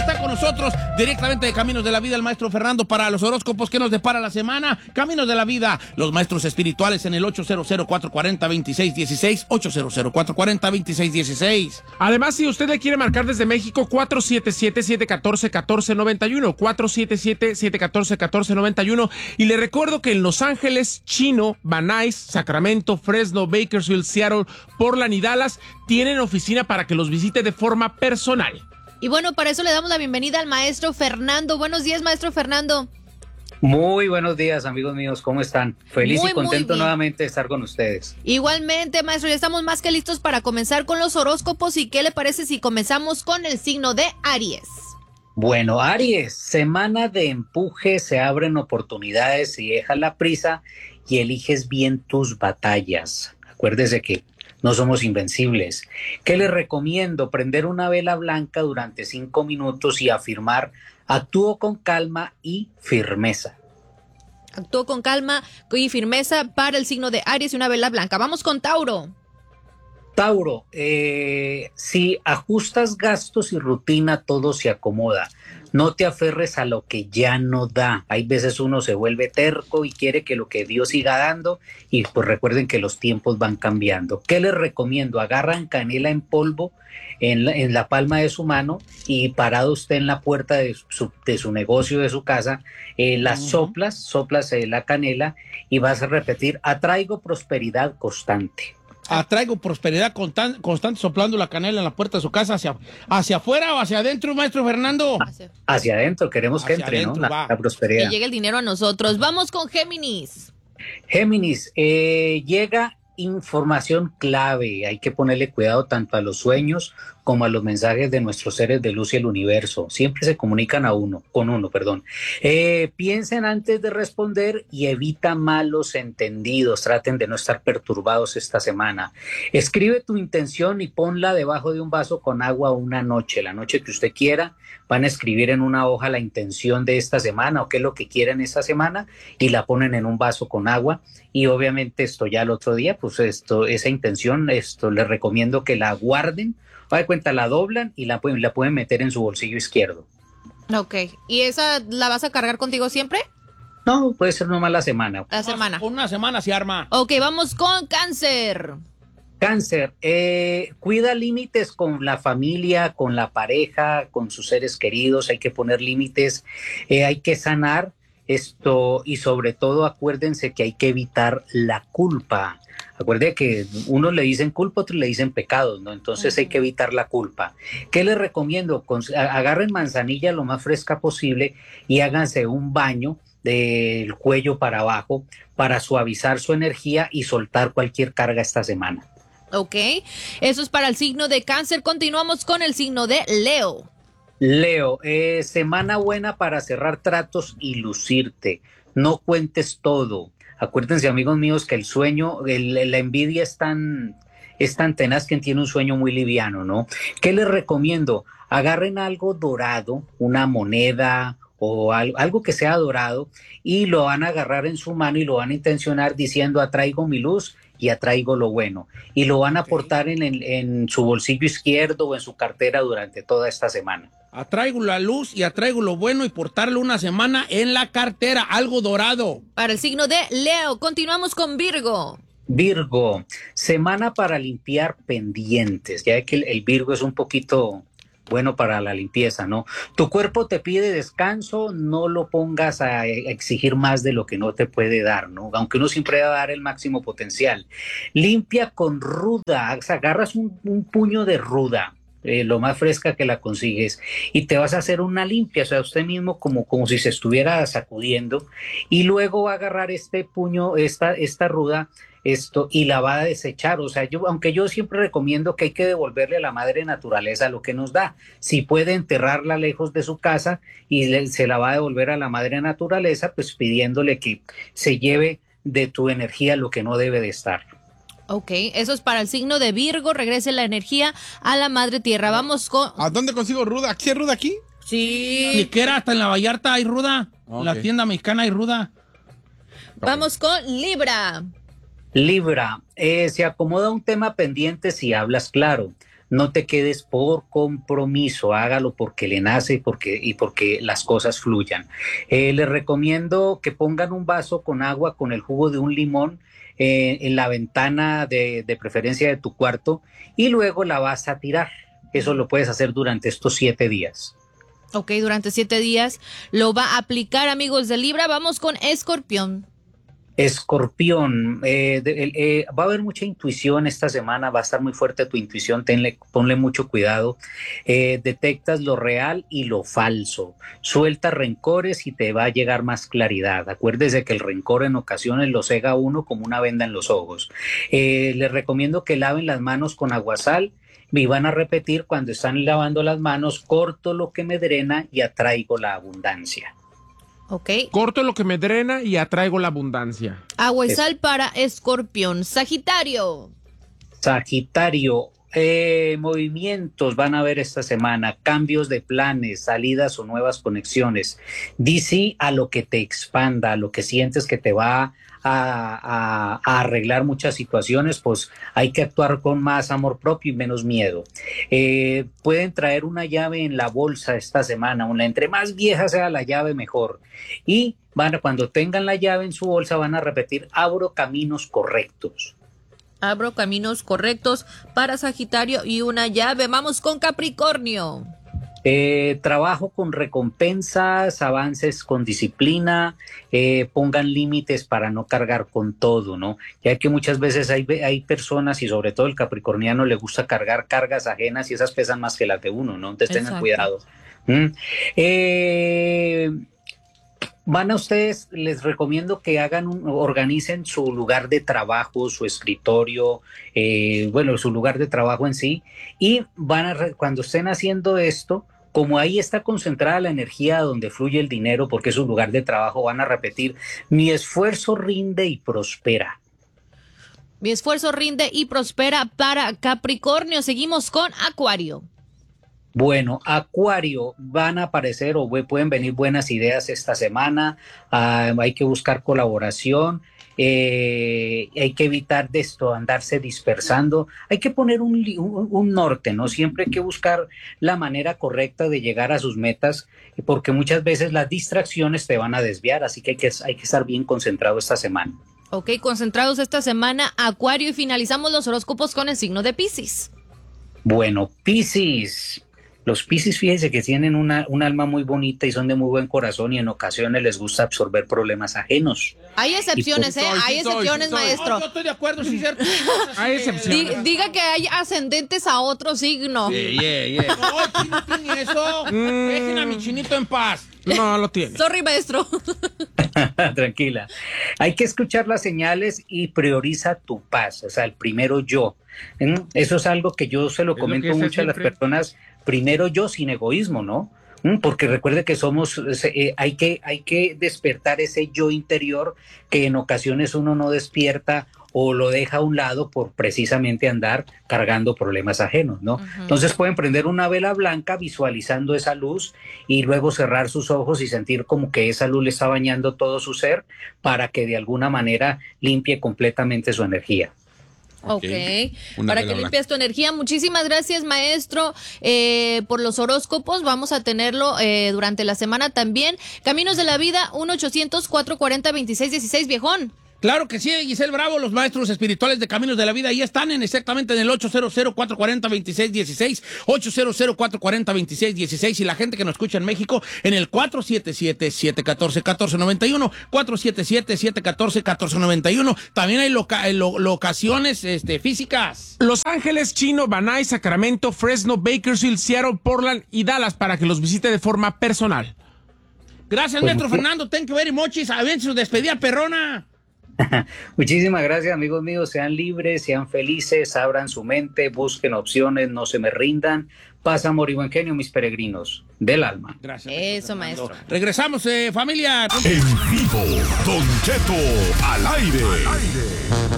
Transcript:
está con nosotros directamente de Caminos de la Vida el maestro Fernando para los horóscopos que nos depara la semana. Caminos de la Vida, los maestros espirituales en el 800-440-2616, 800-440-2616. Además, si usted le quiere marcar desde México, 477-714-1491, 477-714-1491. Y le recuerdo que en Los Ángeles, Chino, Van Nuys, Sacramento, Fresno, Bakersfield, Seattle, Portland y Dallas tienen oficina para que los visite de forma personal. Y bueno, para eso le damos la bienvenida al maestro Fernando. Buenos días, maestro Fernando. Muy buenos días, amigos míos, ¿cómo están? Feliz Muy, y contento muy bien. nuevamente de estar con ustedes. Igualmente, maestro, ya estamos más que listos para comenzar con los horóscopos. ¿Y qué le parece si comenzamos con el signo de Aries? Bueno, Aries, semana de empuje, se abren oportunidades y dejas la prisa y eliges bien tus batallas. Acuérdese que no somos invencibles. ¿Qué les recomiendo? Prender una vela blanca durante 5 minutos y afirmar: actúo con calma y firmeza. Actúo con calma y firmeza para el signo de Aries y una vela blanca. Vamos con Tauro. Tauro, si ajustas gastos y rutina, todo se acomoda. No te aferres a lo que ya no da. Hay veces uno se vuelve terco y quiere que lo que Dios siga dando, y pues recuerden que los tiempos van cambiando. ¿Qué les recomiendo? Agarran canela en polvo en la palma de su mano y parado usted en la puerta de su negocio, de su casa, soplas la canela y vas a repetir: atraigo prosperidad constante. Atraigo prosperidad constante soplando la canela en la puerta de su casa. ¿Hacia afuera o hacia adentro, maestro Fernando? Hacia adentro, queremos que entre, adentro, ¿no? La prosperidad. Que llegue el dinero a nosotros. Vamos con Géminis. Géminis, llega información clave. Hay que ponerle cuidado tanto a los sueños como a los mensajes de nuestros seres de luz y el universo. Siempre se comunican con uno. Piensen antes de responder y evita malos entendidos. Traten de no estar perturbados esta semana. Escribe tu intención y ponla debajo de un vaso con agua una noche. La noche que usted quiera, van a escribir en una hoja la intención de esta semana o qué es lo que quieren esta semana y la ponen en un vaso con agua. Y obviamente esto ya el otro día, pues esa intención, les recomiendo que la guarden. Va de cuenta, la doblan y la pueden meter en su bolsillo izquierdo. Ok. ¿Y esa la vas a cargar contigo siempre? No, puede ser nomás la semana. La semana. Una semana se arma. Ok, vamos con Cáncer. Cáncer, cuida límites con la familia, con la pareja, con sus seres queridos. Hay que poner límites, hay que sanar esto y sobre todo acuérdense que hay que evitar la culpa. Acuérdense que unos le dicen culpa, otros le dicen pecados, ¿no? Entonces hay que evitar la culpa. ¿Qué les recomiendo? Agarren manzanilla lo más fresca posible y háganse un baño del cuello para abajo para suavizar su energía y soltar cualquier carga esta semana. Ok, eso es para el signo de Cáncer. Continuamos con el signo de Leo. Leo, semana buena para cerrar tratos y lucirte. No cuentes todo. Acuérdense, amigos míos, que el sueño, la envidia es tan tenaz que tiene un sueño muy liviano, ¿no? ¿Qué les recomiendo? Agarren algo dorado, una moneda o algo que sea dorado, y lo van a agarrar en su mano y lo van a intencionar diciendo: atraigo mi luz y atraigo lo bueno. Y lo van a portar en su bolsillo izquierdo o en su cartera durante toda esta semana. Atraigo la luz y atraigo lo bueno y portarlo una semana en la cartera, algo dorado. Para el signo de Leo, continuamos con Virgo. Virgo, semana para limpiar pendientes. Ya que el Virgo es un poquito bueno para la limpieza, ¿no? Tu cuerpo te pide descanso, no lo pongas a exigir más de lo que no te puede dar, ¿no? Aunque uno siempre va a dar el máximo potencial. Limpia con ruda, agarras un puño de ruda. Lo más fresca que la consigues y te vas a hacer una limpia, o sea, usted mismo como si se estuviera sacudiendo, y luego va a agarrar este puño, esta ruda, y la va a desechar. O sea, aunque yo siempre recomiendo que hay que devolverle a la madre naturaleza lo que nos da. Si puede enterrarla lejos de su casa y se la va a devolver a la madre naturaleza, pues pidiéndole que se lleve de tu energía lo que no debe de estar. Ok, eso es para el signo de Virgo. Regrese la energía a la madre tierra. Vamos con... ¿A dónde consigo ruda? ¿Aquí hay ruda aquí? Sí. Ni que era, hasta en la Vallarta hay ruda. Okay. En la tienda mexicana hay ruda. Vamos con Libra. Libra, se acomoda un tema pendiente si hablas claro. no te quedes por compromiso, hágalo porque le nace y porque las cosas fluyan. Les recomiendo que pongan un vaso con agua con el jugo de un limón en la ventana de preferencia de tu cuarto y luego la vas a tirar. Eso lo puedes hacer durante estos 7 días. Ok, durante 7 días lo va a aplicar, amigos de Libra. Vamos con Escorpión. Escorpión, va a haber mucha intuición esta semana, va a estar muy fuerte tu intuición, ponle mucho cuidado, detectas lo real y lo falso, suelta rencores y te va a llegar más claridad. Acuérdese que el rencor en ocasiones lo cega a uno como una venda en los ojos. Les recomiendo que laven las manos con aguasal y van a repetir cuando están lavando las manos: corto lo que me drena y atraigo la abundancia. Ok. Corto lo que me drena y atraigo la abundancia. Agua y sal para Escorpión. Sagitario. Sagitario, movimientos van a haber esta semana, cambios de planes, salidas o nuevas conexiones. Di sí a lo que te expanda, a lo que sientes que te va a arreglar muchas situaciones, pues hay que actuar con más amor propio y menos miedo. Pueden traer una llave en la bolsa esta semana, entre más vieja sea la llave mejor, y cuando tengan la llave en su bolsa van a repetir: abro caminos correctos. Abro caminos correctos para Sagitario y una llave. Vamos con Capricornio. Trabajo con recompensas, avances con disciplina, pongan límites para no cargar con todo, ¿no? Ya que muchas veces hay personas, y sobre todo el capricorniano, le gusta cargar cargas ajenas y esas pesan más que las de uno, ¿no? Entonces tengan cuidado. Van a ustedes, les recomiendo que organicen su lugar de trabajo, su escritorio, su lugar de trabajo en sí, y cuando estén haciendo esto, como ahí está concentrada la energía donde fluye el dinero, porque es un lugar de trabajo, van a repetir: mi esfuerzo rinde y prospera. Mi esfuerzo rinde y prospera para Capricornio. Seguimos con Acuario. Bueno, Acuario, van a aparecer o pueden venir buenas ideas esta semana. Hay que buscar colaboración. Hay que evitar de esto, andarse dispersando. Hay que poner un norte, ¿no? Siempre hay que buscar la manera correcta de llegar a sus metas, porque muchas veces las distracciones te van a desviar, así que hay que estar bien concentrado esta semana. Ok, concentrados esta semana, Acuario, y finalizamos los horóscopos con el signo de Piscis. Bueno, Piscis. Los Piscis, fíjense que tienen un alma muy bonita y son de muy buen corazón, y en ocasiones les gusta absorber problemas ajenos. Hay excepciones, hay excepciones, maestro. Yo estoy de acuerdo, sí, cierto. Hay excepciones. Diga que hay ascendentes a otro signo. No, aquí no tiene eso. Dejen a mi chinito en paz. No lo tiene. Sorry, maestro. Tranquila. Hay que escuchar las señales y prioriza tu paz, o sea, el primero yo. Eso es algo que yo se lo comento mucho a las personas. Primero yo, sin egoísmo, ¿no? Porque recuerde que hay que despertar ese yo interior que en ocasiones uno no despierta o lo deja a un lado por precisamente andar cargando problemas ajenos, ¿no? Uh-huh. Entonces pueden prender una vela blanca visualizando esa luz y luego cerrar sus ojos y sentir como que esa luz le está bañando todo su ser para que de alguna manera limpie completamente su energía. Ok, para que limpies tu energía. Muchísimas gracias, maestro, por los horóscopos. Vamos a tenerlo durante la semana también. Caminos de la Vida, 1-800-440-2616, viejón. Claro que sí, Giselle Bravo, los maestros espirituales de Caminos de la Vida, ahí están exactamente en el 800-440-2616, 800-440-2616, y la gente que nos escucha en México en el 477-714-1491, 477-714-1491. También hay locaciones físicas. Los Ángeles, Chino, Van Nuys, Sacramento, Fresno, Bakersfield, Seattle, Portland y Dallas, para que los visite de forma personal. Gracias, maestro Fernando, thank you very much. A ver, su despedida perrona. Muchísimas gracias, amigos míos. Sean libres, sean felices, abran su mente, busquen opciones, no se me rindan. Paz, amor y buen genio, mis peregrinos del alma. Gracias. Eso, maestro. Regresamos, familia. En vivo, Don Cheto al aire.